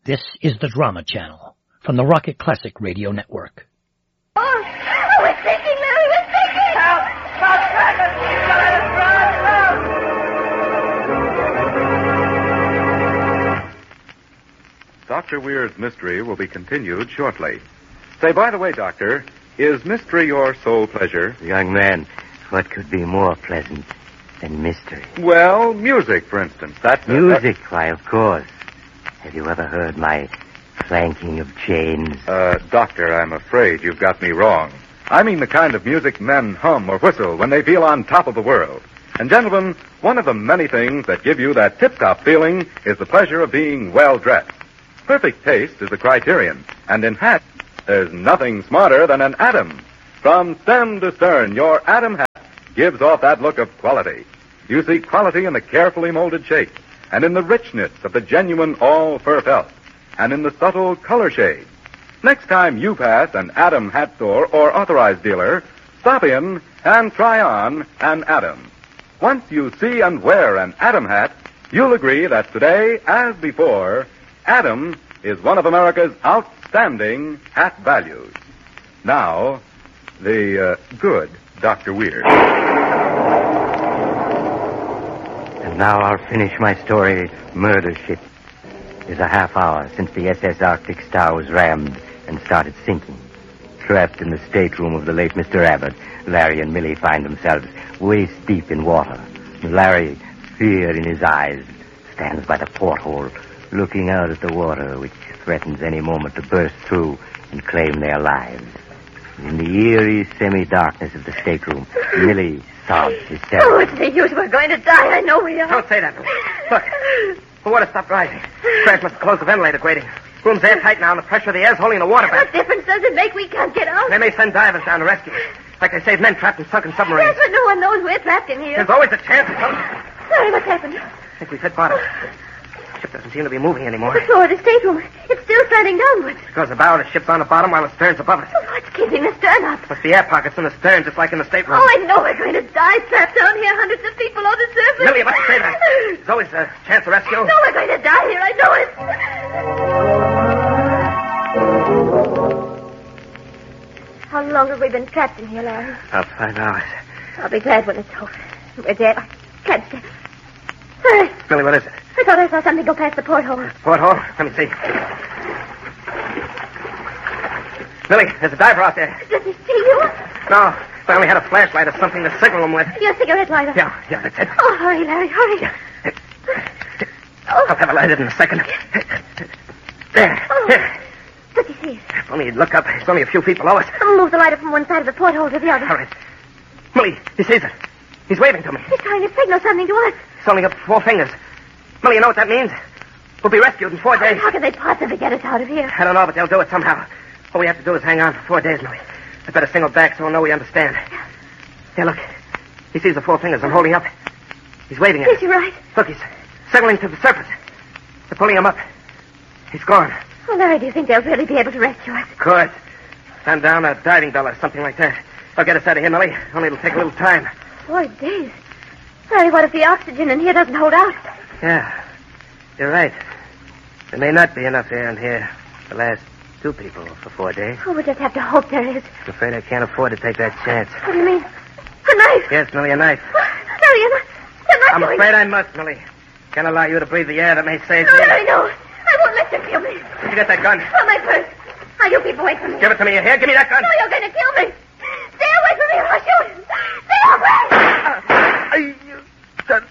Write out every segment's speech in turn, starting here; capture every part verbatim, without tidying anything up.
This is the Drama Channel from the Rocket Classic Radio Network. Oh, oh we're sinking, Larry, we're sinking! Help! Help! Crackers! Let us run! Help! Doctor Weir's mystery will be continued shortly. Say, by the way, Doctor, is mystery your sole pleasure? Young man, what could be more pleasant than mystery? Well, music, for instance. That's music, uh, why, of course. Have you ever heard my clanking of chains? Uh, Doctor, I'm afraid you've got me wrong. I mean the kind of music men hum or whistle when they feel on top of the world. And, gentlemen, one of the many things that give you that tip-top feeling is the pleasure of being well-dressed. Perfect taste is the criterion. And in hats, there's nothing smarter than an Adam. From stem to stern, your Adam hat gives off that look of quality. You see quality in the carefully molded shape, and in the richness of the genuine all-fur felt, and in the subtle color shade. Next time you pass an Adam hat store or authorized dealer, stop in and try on an Adam. Once you see and wear an Adam hat, you'll agree that today, as before, Adam is one of America's outstanding hat values. Now, the uh, good Doctor Weir. And now I'll finish my story, Murder Ship. It is a half hour since the S S Arctic Star was rammed and started sinking. Trapped in the stateroom of the late Mister Abbott, Larry and Millie find themselves waist deep in water. Larry, fear in his eyes, stands by the porthole, looking out at the water, which threatens any moment to burst through and claim their lives. In the eerie semi-darkness of the stateroom, Millie sobs hysterically. Oh, what's the use? We're going to die. I know we are. Don't say that. Look, the water stopped rising. Crash must have closed the ventilator grating. Room's airtight now, and the pressure of the air's holding the water back. What difference does it make? We can't get out. They may send divers down to rescue us. Like they saved men trapped in sunken submarines. Yes, but no one knows we're trapped in here. There's always a chance of something. Sorry, what's happened? I think we've hit bottom. The ship doesn't seem to be moving anymore. The floor of the stateroom. It's still sliding downwards. Because the bow of the ship's on the bottom while the stern's above it. Oh, what's keeping the stern up? Must be air pockets in the stern, just like in the stateroom. Oh, I know we're going to die trapped down here. Hundreds of people on the surface. Millie, you mustn't say that. There's always a chance of rescue. No, we're going to die here. I know it. How long have we been trapped in here, Larry? About five hours. I'll be glad when it's over. We're dead. I can't stay. Hurry. Millie, what is it? I thought I saw something go past the porthole. Porthole? Let me see. Millie, there's a diver out there. Does he see you? No, I only had a flashlight or something to signal him with. Your cigarette lighter. Yeah, yeah, that's it. Oh, hurry, Larry, hurry. Oh. I'll have it lighted in a second. There. Oh. Here. Does he see us? If only he'd look up. It's only a few feet below us. I'll move the lighter from one side of the porthole to the other. All right. Millie, he sees it. He's waving to me. He's trying to signal something to us. He's holding up four fingers. Millie, you know what that means? We'll be rescued in four days. How can they possibly get us out of here? I don't know, but they'll do it somehow. All we have to do is hang on for four days, Millie. I better signal back so we'll know we understand. Here, look. He sees the four fingers I'm holding up. He's waving at us. Is he right? Look, he's signaling to the surface. They're pulling him up. He's gone. Oh, Larry, do you think they'll really be able to rescue us? Of course. Send down a diving bell or something like that. They'll get us out of here, Millie. Only it'll take a little time. Four days. Larry, what if the oxygen in here doesn't hold out? Yeah. You're right. There may not be enough air in here to last two people for four days. Oh, we'll just have to hope there is. I'm afraid I can't afford to take that chance. What do you mean? A knife? Yes, Millie, a knife. Larry, you're not, you're not I'm doing afraid it. I must, Millie. Can't allow you to breathe the air that may save No, me. Larry, no. I won't let you kill me. Where'd you get that gun? Oh, my purse. Now, you keep away from me. Give it to me. Here, give me that gun. No, you're going to kill me. Stay away from me or I'll shoot. Stay away. Uh, I, that...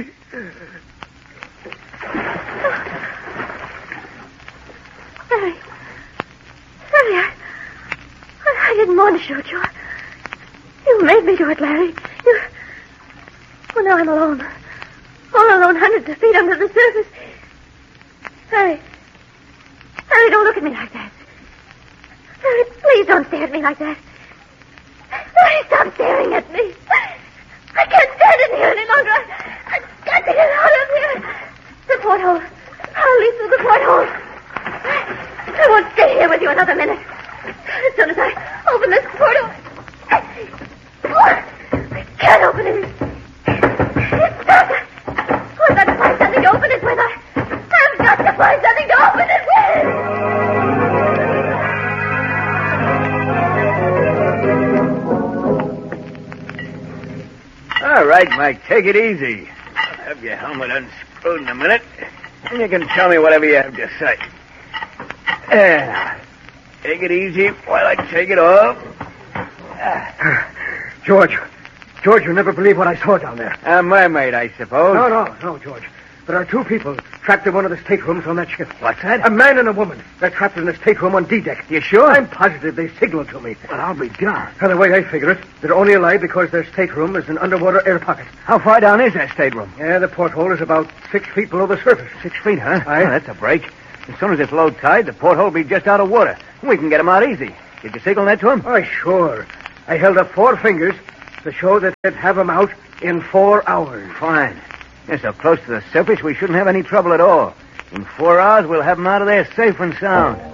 Larry. Larry, I, I didn't want to shoot you. You made me do it, Larry. You... Well, now I'm alone. All alone, hundreds of feet under the surface. Larry. Larry, don't look at me like that. Larry, please don't stare at me like that. Larry, stop staring at me. I can't stand it here any longer. I, I've got to get out of here. The porthole. I'll leave through the porthole. I won't stay here with you another minute. As soon as I open this portal... Oh, I can't open it. It's stuck. Oh, I've got to find something to open it with. I, I've got to find something to open it with. right, Mike. Take it easy. I'll have your helmet unscrewed in a minute, and you can tell me whatever you have to say. There. Take it easy while I take it off. George. George, you'll never believe what I saw down there. A mermaid, I suppose. No, no, no, George. There are two people trapped in one of the staterooms on that ship. What's that? A man and a woman. They're trapped in the stateroom on D-deck. You sure? I'm positive they signaled to me. Well, I'll be darned. And the way I figure it, they're only alive because their stateroom is an underwater air pocket. How far down is that stateroom? Yeah, the porthole is about six feet below the surface. Six feet, huh? Aye. Oh, that's a break. As soon as it's low tide, the porthole will be just out of water. We can get him out easy. Did you signal that to him? Oh, sure. I held up four fingers to show that they'd have him out in four hours. Fine. They're so close to the surface, we shouldn't have any trouble at all. In four hours, we'll have him out of there safe and sound.